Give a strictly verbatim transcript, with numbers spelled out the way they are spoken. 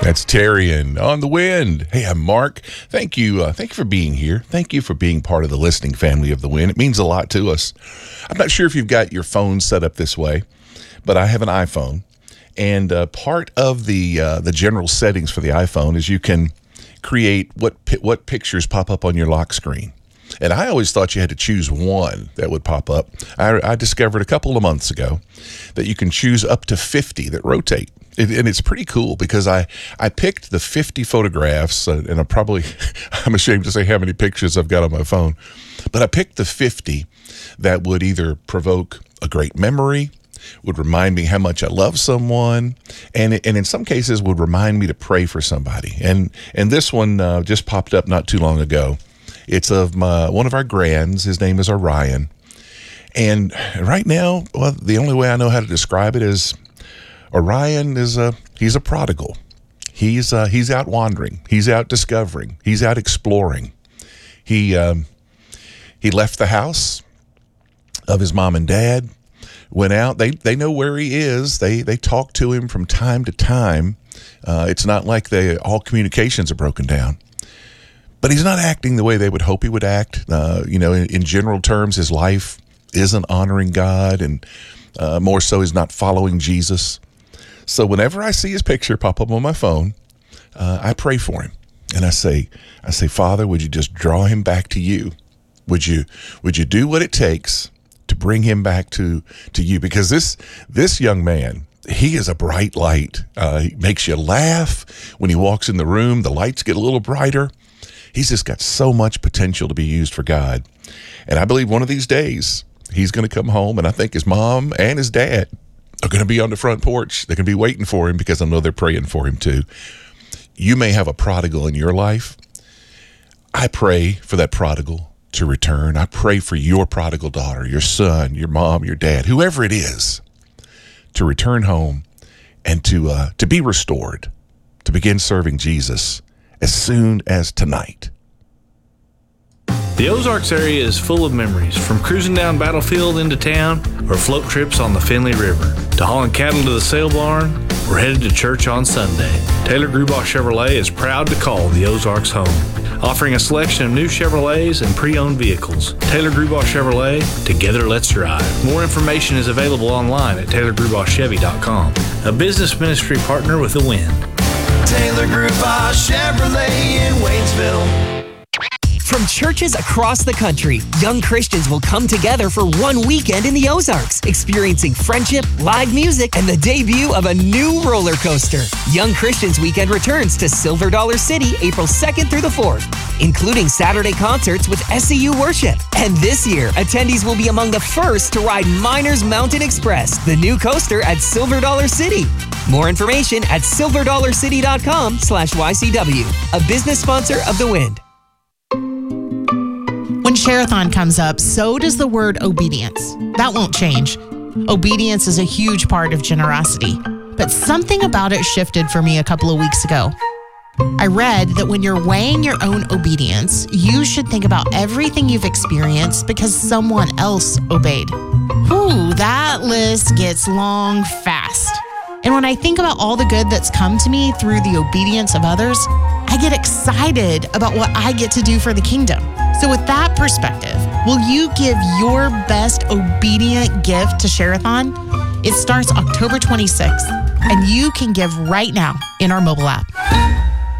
That's Terrian on the Wind. Hey, I'm Mark. Thank you. Uh, thank you for being here. Thank you for being part of the listening family of the Wind. It means a lot to us. I'm not sure if you've got your phone set up this way, but I have an iPhone. And uh, part of the uh, the general settings for the iPhone is you can create what what pictures pop up on your lock screen. And I always thought you had to choose one that would pop up. I, I discovered a couple of months ago that you can choose up to fifty that rotate. It, and it's pretty cool because I, I picked the fifty photographs, uh, and I'm probably, I'm ashamed to say how many pictures I've got on my phone, but I picked the fifty that would either provoke a great memory, would remind me how much I love someone, and and in some cases would remind me to pray for somebody. And and this one uh, just popped up not too long ago. It's of my, one of our grands. His name is Orion. And right now, well, the only way I know how to describe it is Orion is a, he's a prodigal. He's uh, he's out wandering. He's out discovering. He's out exploring. He um, he left the house of his mom and dad, went out. They they know where he is. They they talk to him from time to time. Uh, it's not like they all communications are broken down. But he's not acting the way they would hope he would act. Uh, you know, in, in general terms, his life isn't honoring God, and uh, more so is not following Jesus. So whenever I see his picture pop up on my phone, uh, I pray for him. And I say, I say, Father, would you just draw him back to you? Would you would you do what it takes to bring him back to, to you? Because this this young man, he is a bright light. Uh, he makes you laugh. When he walks in the room, the lights get a little brighter. He's just got so much potential to be used for God. And I believe one of these days, he's going to come home, and I think his mom and his dad are going to be on the front porch. They're going to be waiting for him because I know they're praying for him too. You may have a prodigal in your life. I pray for that prodigal to return. I pray for your prodigal daughter, your son, your mom, your dad, whoever it is, to return home and to uh, to be restored, to begin serving Jesus as soon as tonight. The Ozarks area is full of memories, from cruising down Battlefield into town or float trips on the Finley River, to hauling cattle to the sale barn or headed to church on Sunday. Taylor Grubach Chevrolet is proud to call the Ozarks home, offering a selection of new Chevrolets and pre-owned vehicles. Taylor Grubach Chevrolet, together let's drive. More information is available online at taylor grubach chevy dot com, a business ministry partner with The Wind. Taylor Grubach Chevrolet in Waynesville. From churches across the country, young Christians will come together for one weekend in the Ozarks, experiencing friendship, live music, and the debut of a new roller coaster. Young Christians Weekend returns to Silver Dollar City April second through the fourth, including Saturday concerts with S C U Worship. And this year, attendees will be among the first to ride Miners Mountain Express, the new coaster at Silver Dollar City. More information at silver dollar city dot com slash Y C W, a business sponsor of The Wind. When Share-a-thon comes up, so does the word obedience. That won't change. Obedience is a huge part of generosity, but something about it shifted for me a couple of weeks ago. I read that when you're weighing your own obedience, you should think about everything you've experienced because someone else obeyed. Ooh, that list gets long fast. And when I think about all the good that's come to me through the obedience of others, I get excited about what I get to do for the kingdom. So with that perspective, will you give your best obedient gift to Share-a-thon? It starts October twenty-sixth, and you can give right now in our mobile app.